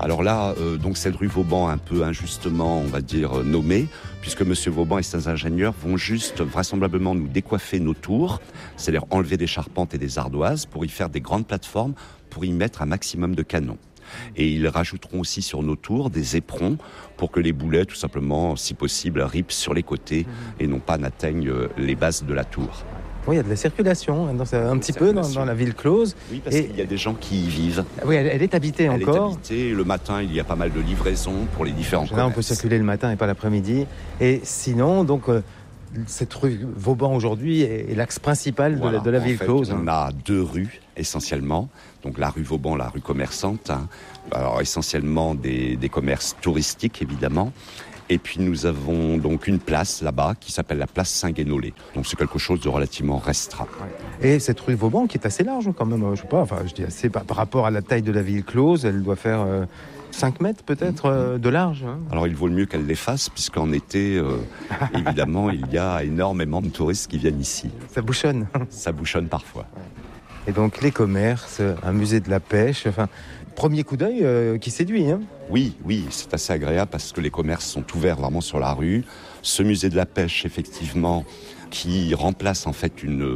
Alors là, donc cette rue Vauban, un peu injustement, on va dire, nommée, puisque M. Vauban et ses ingénieurs vont juste vraisemblablement nous décoiffer nos tours, c'est-à-dire enlever des charpentes et des ardoises pour y faire des grandes plateformes, pour y mettre un maximum de canons. Et ils rajouteront aussi sur nos tours des éperons pour que les boulets, tout simplement, si possible, ripent sur les côtés et non pas n'atteignent les bases de la tour. Oui, il y a de la circulation un petit peu dans la ville close. Oui, parce qu'il y a des gens qui y vivent. Oui, elle est habitée encore. Elle est habitée. Le matin, il y a pas mal de livraisons pour les différents commerces. Là, on peut circuler le matin et pas l'après-midi. Et sinon, donc, cette rue Vauban aujourd'hui est l'axe principal de la ville close. On a 2 rues essentiellement. Donc la rue Vauban, la rue commerçante. Alors essentiellement des commerces touristiques évidemment. Et puis nous avons donc une place là-bas qui s'appelle la place Saint-Guénolé. Donc c'est quelque chose de relativement restreint. Et cette rue Vauban qui est assez large quand même, je sais pas, enfin je dis assez par rapport à la taille de la ville close, elle doit faire 5 mètres peut-être de large. Alors il vaut le mieux qu'elle les fasse puisqu'en été, évidemment, il y a énormément de touristes qui viennent ici. Ça bouchonne. Ça bouchonne parfois. Et donc les commerces, un musée de la pêche, enfin, premier coup d'œil qui séduit. Oui, c'est assez agréable parce que les commerces sont ouverts vraiment sur la rue. Ce musée de la pêche, effectivement, qui remplace en fait une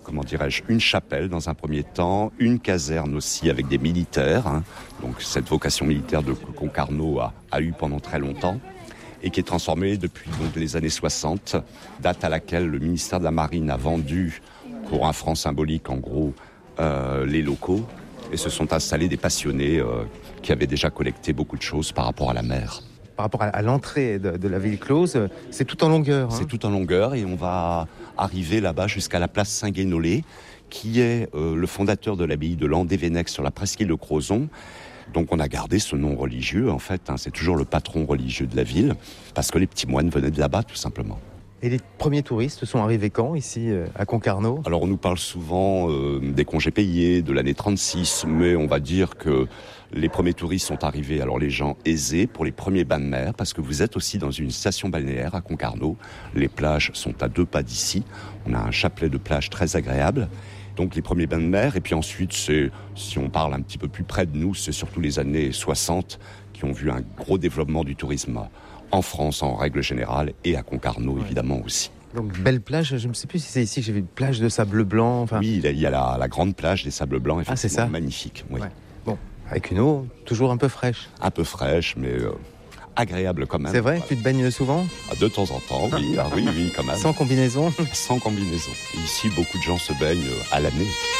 chapelle dans un premier temps, une caserne aussi avec des militaires. Donc cette vocation militaire de Concarneau a eu pendant très longtemps et qui est transformée depuis donc, les années 60, date à laquelle le ministère de la Marine a vendu pour un franc symbolique en gros les locaux et se sont installés des passionnés qui avaient déjà collecté beaucoup de choses par rapport à la mer. Par rapport à l'entrée de la ville close, c'est tout en longueur. C'est tout en longueur et on va arriver là-bas jusqu'à la place Saint-Guénolé, qui est le fondateur de l'abbaye de Landévennec sur la presqu'île de Crozon. Donc on a gardé ce nom religieux en fait, c'est toujours le patron religieux de la ville, parce que les petits moines venaient de là-bas tout simplement. Et les premiers touristes sont arrivés quand, ici, à Concarneau ? Alors, on nous parle souvent des congés payés, de l'année 36, mais on va dire que les premiers touristes sont arrivés, alors les gens aisés, pour les premiers bains de mer, parce que vous êtes aussi dans une station balnéaire à Concarneau. Les plages sont à 2 pas d'ici. On a un chapelet de plage très agréable. Donc, les premiers bains de mer. Et puis ensuite, si on parle un petit peu plus près de nous, c'est surtout les années 60 qui ont vu un gros développement du tourisme en France en règle générale et à Concarneau évidemment aussi. Donc belle plage, je ne sais plus si c'est ici que j'ai vu une plage de sable blanc. Enfin... Oui, il y a la grande plage des sables blancs, effectivement, c'est ça. Magnifique. Oui. Ouais. Bon, avec une eau toujours un peu fraîche. Un peu fraîche, mais agréable quand même. C'est vrai, tu te baignes souvent ? De temps en temps, oui, oui, quand même. Sans combinaison ? Sans combinaison. Et ici, beaucoup de gens se baignent à l'année.